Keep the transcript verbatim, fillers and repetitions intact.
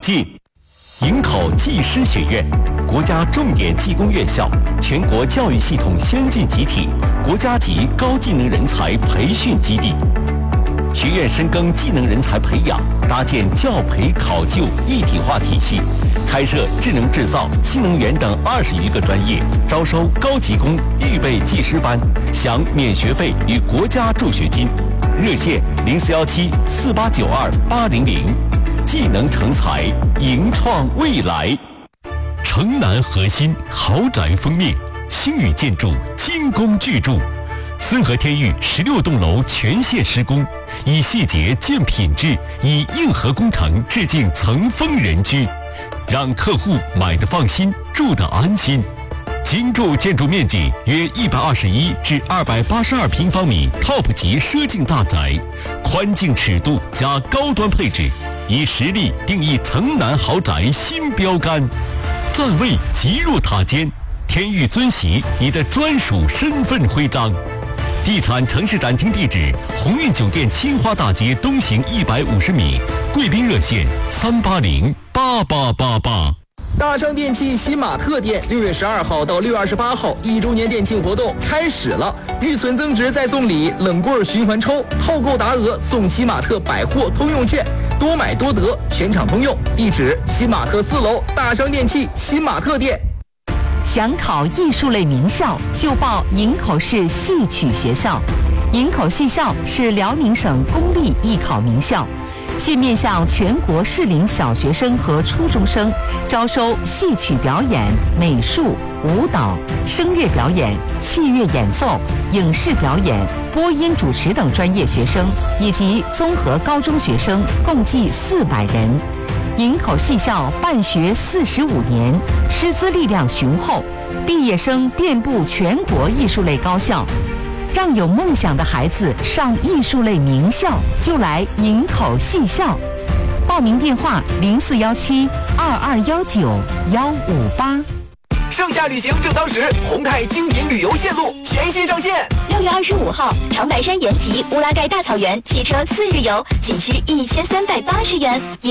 进。营口技师学院，国家重点技工院校，全国教育系统先进集体，国家级高技能人才培训基地。学院深耕技能人才培养，搭建教培考就一体化体系，开设智能制造、新能源等二十余个专业，招收高级工预备技师班，享免学费与国家助学金。热线零四幺七四八九二八零零，技能成才，迎创未来。城南核心豪宅封面，星宇建筑精工巨筑，森河天域十六栋楼全线施工，以细节见品质，以硬核工程致敬层峰人居，让客户买得放心，住得安心。精筑建筑面积约一百二十一至二百八十二平方米 ，Top 级奢境大宅，宽净尺度加高端配置，以实力定义城南豪宅新标杆。站位极入塔尖，天域尊玺你的专属身份徽章。地产城市展厅地址：鸿运酒店青花大街东行一百五十米，贵宾热线三八零八八八八。 大商电器新玛特店六月十二号到六月二十八号一周年店庆活动开始了，预存增值再送礼，冷棍循环抽，套购达额送新玛特百货通用券，多买多得，全场通用。地址：新玛特四楼大商电器新玛特店。 想考艺术类名校，就报营口市戏曲学校。营口戏校是辽宁省公立艺考名校，现面向全国适龄小学生和初中生，招收戏曲表演、美术、舞蹈、声乐表演、器乐演奏、影视表演、播音主持等专业学生，以及综合高中学生，共计四百人。营口戏校办学四十五年，师资力量雄厚，毕业生遍布全国艺术类高校。让有梦想的孩子上艺术类名校，就来营口戏校。报名电话零四幺七二二幺九幺五八。 盛夏旅行正当时，宏泰精品旅游线路全新上线。 六月二十五号，长白山延吉乌拉盖大草原汽车四日游，仅需一千三百八十元。